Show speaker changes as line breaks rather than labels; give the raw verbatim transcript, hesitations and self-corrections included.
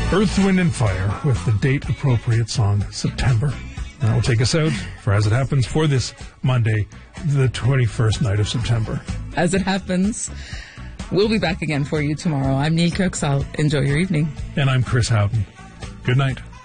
Earth, Wind and Fire with the date-appropriate song, September. That will take us out for As It Happens for this Monday, the twenty-first night of September.
As it happens, we'll be back again for you tomorrow. I'm Neil Crooks. I'll enjoy your evening.
And I'm Chris Houghton. Good night.